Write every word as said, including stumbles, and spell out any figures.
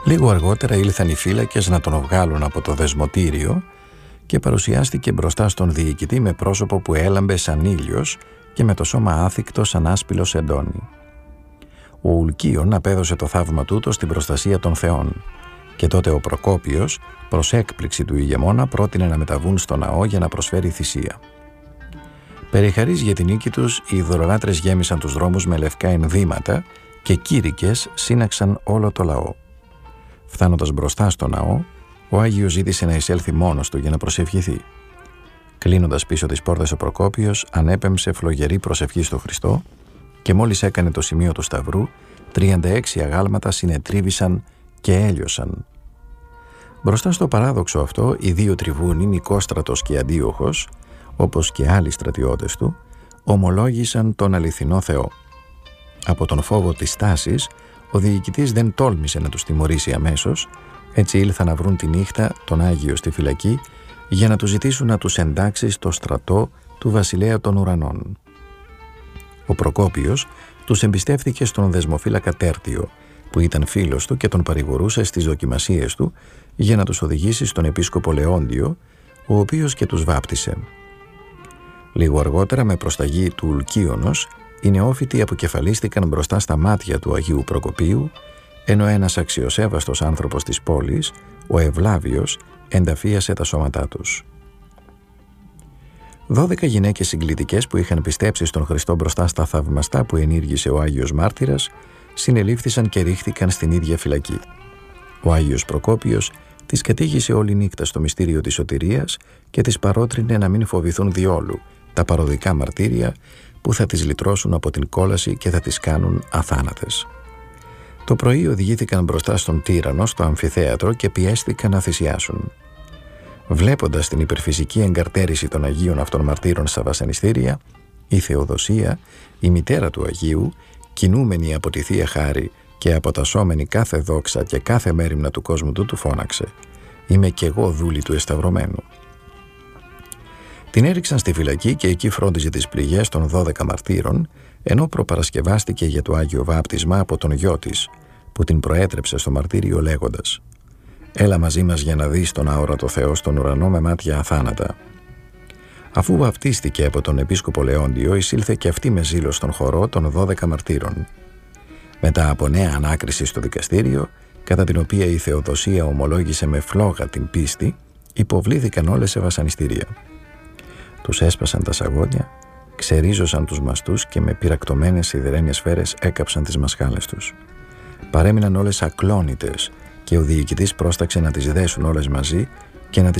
Λίγο αργότερα ήλθαν οι φύλακες να τον βγάλουν από το δεσμοτήριο και παρουσιάστηκε μπροστά στον διοικητή με πρόσωπο που έλαμπε σαν ήλιος και με το σώμα άθικτο σαν άσπυλο εντόνι. Ο Ουλκίων απέδωσε το θαύμα τούτο στην προστασία των θεών και τότε ο Προκόπιος, προς έκπληξη του ηγεμόνα, πρότεινε να μεταβούν στο ναό για να προσφέρει θυσία. Περιχαρείς για την νίκη τους, οι ειδωλολάτρες γέμισαν τους δρόμους με λευκά ενδύματα και κήρυκες σύναξαν όλο το λαό. Φτάνοντας μπροστά στο ναό, ο Άγιος ζήτησε να εισέλθει μόνος του για να προσευχηθεί. Κλείνοντας πίσω τις πόρτες ο Προκόπιος ανέπεμψε φλογερή προσευχή στο Χριστό και μόλις έκανε το σημείο του σταυρού, τριάντα έξι αγάλματα συνετρίβησαν και έλειωσαν. Μπροστά στο παράδοξο αυτό, οι δύο τριβούνοι, Νικόστρατος και Αντίοχος, όπως και άλλοι στρατιώτες του, ομολόγησαν τον αληθινό Θεό. Από τον φόβο της τάσης, ο διοικητής δεν τόλμησε να τους τιμωρήσει αμέσως, έτσι ήλθαν να βρουν τη νύχτα τον Άγιο στη φυλακή για να του ζητήσουν να τους εντάξει στο στρατό του βασιλέα των ουρανών. Ο Προκόπιος τους εμπιστεύθηκε στον δεσμοφύλακα Τέρτιο, που ήταν φίλος του και τον παρηγορούσε στις δοκιμασίες του για να τους οδηγήσει στον επίσκοπο Λεόντιο, ο οποίος και τους βάπτισε. Λίγο αργότερα, με προσταγή του Ουλκίωνος, οι νεόφοιτοι αποκεφαλίστηκαν μπροστά στα μάτια του Αγίου Προκοπίου, ενώ ένας αξιοσέβαστος άνθρωπος της πόλης, ο Ευλάβιος, ενταφίασε τα σώματά τους. Δώδεκα γυναίκες συγκλητικές που είχαν πιστέψει στον Χριστό μπροστά στα θαυμαστά που ενήργησε ο Άγιος Μάρτυρας, συνελήφθησαν και ρίχθηκαν στην ίδια φυλακή. Ο Άγιος Προκόπιος τις κατήγησε όλη νύχτα στο μυστήριο της σωτηρίας και τις παρότρινε να μην φοβηθούν διόλου τα παροδικά μαρτύρια που θα τις λυτρώσουν από την κόλαση και θα τις κάνουν αθάνατες. Το πρωί οδηγήθηκαν μπροστά στον τύραννο στο αμφιθέατρο και πιέστηκαν να θυσιάσουν. Βλέποντας την υπερφυσική εγκαρτέρηση των Αγίων αυτών μαρτύρων στα βασανιστήρια, η Θεοδοσία, η μητέρα του Αγίου, κινούμενη από τη Θεία Χάρη και αποτασσόμενη κάθε δόξα και κάθε μέριμνα του κόσμου του, του φώναξε: «Είμαι κι εγώ δούλη του εσταυρωμένου». Την έριξαν στη φυλακή και εκεί φρόντιζε τις πληγές των δώδεκα μαρτύρων, ενώ προπαρασκευάστηκε για το Άγιο Βάπτισμα από τον γιο της, που την προέτρεψε στο μαρτύριο λέγοντας: «Έλα μαζί μας για να δεις τον αόρατο Θεό στον ουρανό με μάτια αθάνατα». Αφού βαπτίστηκε από τον επίσκοπο Λεόντιο, εισήλθε και αυτή με ζήλο στον χορό των δώδεκα μαρτύρων. Μετά από νέα ανάκριση στο δικαστήριο, κατά την οποία η Θεοδοσία ομολόγησε με φλόγα την πίστη, υποβλήθηκαν όλες σε βασανιστήρια. Τους έσπασαν τα σαγόνια, ξερίζωσαν τους μαστούς και με πυρακτωμένες σιδερένιες σφαίρες έκαψαν τις μασχάλες τους. Παρέμειναν όλες ακλόνητες και ο διοικητής πρόσταξε να τις δέσουν όλες μαζί και να τις